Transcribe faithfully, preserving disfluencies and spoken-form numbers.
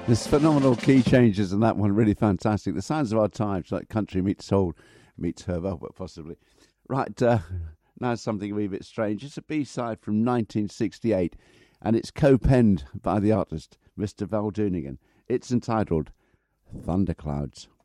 There's phenomenal key changes in that one, really fantastic. The sounds of our times, like country meets soul, meets her, well, possibly. Right, uh, now something a wee bit strange. It's a B-side from nineteen sixty-eight, and it's co-penned by the artist, Mister Val Doonigan. It's entitled Thunderclouds.